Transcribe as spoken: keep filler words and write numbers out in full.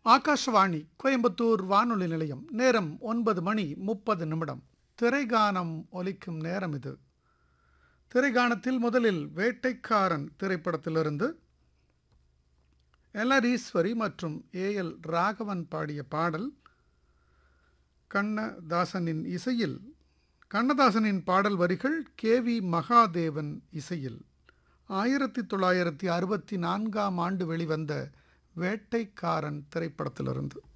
ஆகாஷவாணி கோயம்புத்தூர் வானொலி நிலையம். நேரம் ஒன்பது மணி முப்பது நிமிடம். திரைகானம் ஒலிக்கும் நேரம் இது. திரைகானத்தில் முதலில் வேட்டைக்காரன் திரைப்படத்திலிருந்து எல் ஆர் ஈஸ்வரி மற்றும் ஏ எல் ராகவன் பாடிய பாடல். கண்ணதாசனின் இசையில் கண்ணதாசனின் பாடல் வரிகள் கே வி மகாதேவன் இசையில் ஆயிரத்தி தொள்ளாயிரத்தி அறுபத்தி நான்காம் ஆண்டு வெளிவந்த வேட்டைக்காரன் திரைப்படத்திலிருந்து.